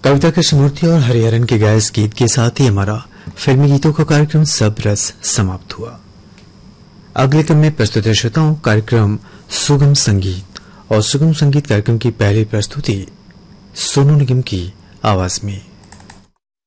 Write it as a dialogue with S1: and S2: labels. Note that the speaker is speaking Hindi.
S1: कविता कृष्णमूर्ति और हरिहरन के गाए इस गीत के साथ ही हमारा फिल्मी गीतों का कार्यक्रम सब रस समाप्त हुआ। अगले क्रम में प्रस्तुत है श्रोताओं कार्यक्रम सुगम संगीत, और सुगम संगीत कार्यक्रम की पहली प्रस्तुति सोनू निगम की आवाज में।